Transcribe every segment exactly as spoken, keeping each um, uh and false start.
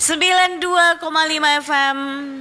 sembilan puluh dua koma lima F M.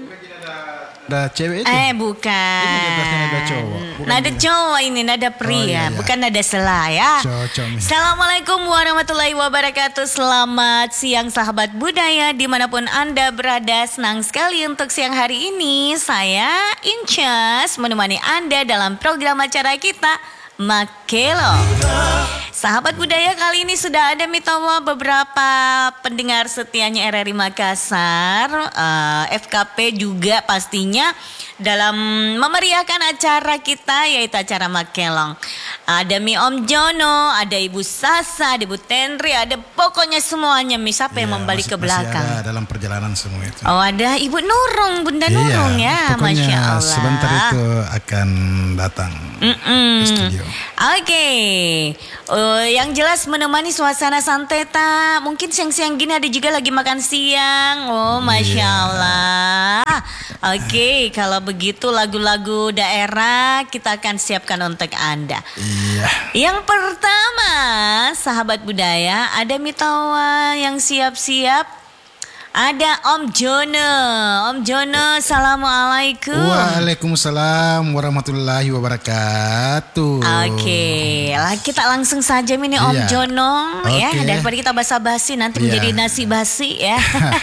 Ada cewek itu? Eh bukan. Ini nada cowok. Bukan nada ini. cowok ini nada pria, Oh, iya, iya. bukan nada selah ya. Cocok nih. Assalamualaikum warahmatullahi wabarakatuh. Selamat siang sahabat budaya dimanapun Anda berada. Senang sekali untuk siang hari ini saya Incas menemani Anda dalam program acara kita Makelo. Sahabat budaya, kali ini sudah ada mitawa beberapa pendengar setianya R R I Makassar, uh, F K P juga pastinya dalam memeriahkan acara kita yaitu acara Makelong. Ada Mi Om Jono, ada Ibu Sasa, ada Ibu Tenri, ada pokoknya semuanya. Mi siapa yang Iya, membalik masih, ke belakang? Masih ada dalam perjalanan semua itu. Oh ada Ibu Nurung, Bunda Iya, Nurung ya, pokoknya Masya Allah. sebentar itu akan datang Mm-mm. ke studio. Oke, uh, yang jelas menemani suasana santai ta. Mungkin siang-siang gini ada juga lagi makan siang. Oh, masya Iya. Allah. Oke, kalau begitu lagu-lagu daerah kita akan siapkan untuk Anda. Iya. Yang pertama, sahabat budaya, ada mitawa yang siap-siap. Ada Om Jono. Om Jono, assalamualaikum. Waalaikumsalam warahmatullahi wabarakatuh. Oke, lah kita langsung saja ini Om Iya. Jono ya, Oke. daripada kita basa-basi nanti Iya. menjadi nasi basi ya.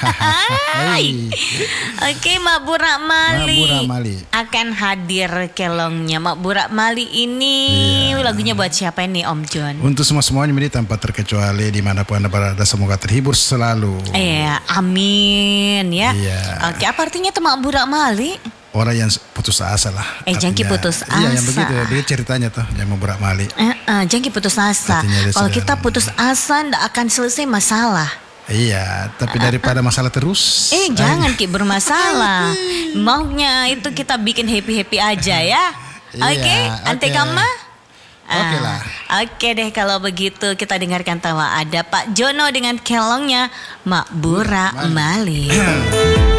Hai. Oke, Mak Burak Mali, Mak Burak Mali. akan hadir kelongnya. Mak Burak Mali ini Iya. lagunya buat siapa ini Om Jon? Untuk semua-semuanya ini tanpa terkecuali dimanapun Anda berada, semoga terhibur selalu. Iya, amin ya. Iya. Oke, apa artinya tuh Mak Burak Mali? Orang yang putus asa lah. Eh, jangki artinya. putus Iya, yang asa. begitu ya. Dia ceritanya tuh, yang memberak Mali. Eh, eh, jangan putus asa. Artinya dia Kalau sudah- kita putus asa ndak akan selesai masalah. Iya, tapi daripada masalah terus. Eh jangan Ki bermasalah. Maunya itu kita bikin happy-happy aja ya. Iya, Oke, ante oke. kama? Oke Ah, lah. Oke deh kalau begitu kita dengarkan tawa ada Pak Jono dengan kelongnya Mak Burak Mali.